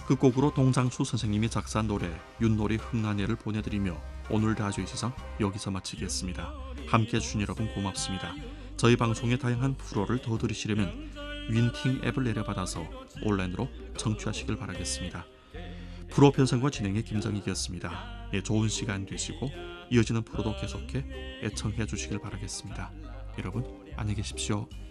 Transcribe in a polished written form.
끝곡으로 동장수 선생님이 작사한 노래 윷놀이 흥나네를 보내드리며 오늘 라디오 시상 여기서 마치겠습니다. 함께해 주신 여러분 고맙습니다. 저희 방송의 다양한 프로를 더 들으시려면 윈팅 앱을 내려받아서 온라인으로 청취하시길 바라겠습니다. 프로 편성과 진행의 김정익이었습니다. 좋은 시간 되시고 이어지는 프로도 계속해 애청해 주시길 바라겠습니다. 여러분 안녕히 계십시오.